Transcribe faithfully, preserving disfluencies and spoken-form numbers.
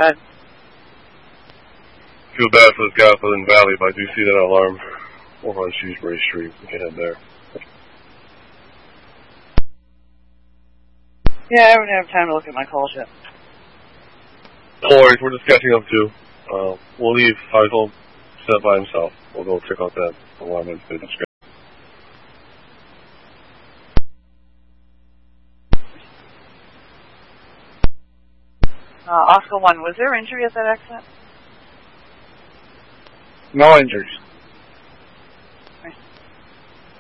ahead. Feel bad for this guy up in Valley, but I do see that alarm over on Shrewsbury Street. We can head there. Yeah, I haven't had time to look at my calls yet. No worries, we're just catching up too. Uh, we'll leave Heisel set by himself. We'll go check out that alarm and business. Uh, Oscar one, was there injury at that accident? No injuries.